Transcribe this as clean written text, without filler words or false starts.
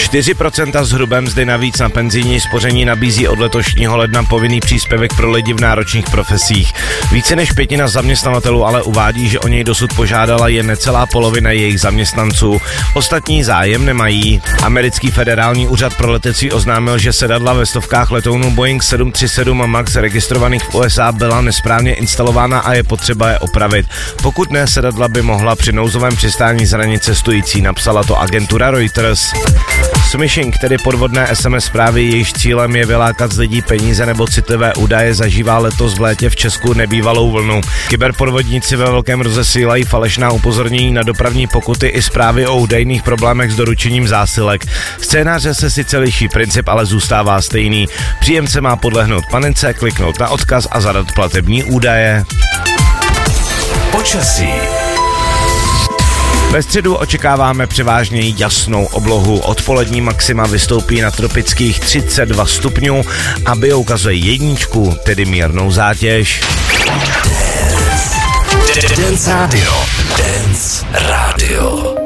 4% z hrubé mzdy navíc na penzijní spoření nabízí od letošního ledna povinný příspěvek pro lidi v náročných profesích. Více než pětina zaměstnavatelů ale uvádí, že o něj dosud požádala jen necelá polovina jejich zaměstnanců. Ostatní zájem nemají. Americký federální úřad pro letectví oznámil, že sedadla ve stovkách letounů Boeing 737 MAX registrovaných v USA byla nesprávně instalována a je potřeba je opravit. Pokud ne, sedadla by mohla při nouzovém přistání zranit cestující, napsala to agentura Reuters. Smishing, tedy podvodné SMS zprávy, jejíž cílem je vylákat z lidí peníze nebo citlivé údaje, zažívá letos v létě v Česku nebývalou vlnu. Kyberpodvodníci ve velkém rozesílají falešná upozornění na dopravní pokuty i zprávy o údajných problémech s doručením zásilek. Scénáře se sice liší, princip ale zůstává stejný. Příjemce má podlehnout panice, kliknout na odkaz a zadat platební údaje. Počasí. Ve středu očekáváme převážně jasnou oblohu. Odpolední maxima vystoupí na tropických 32 stupňů a bio ukazuje 1, tedy mírnou zátěž. Dance Radio.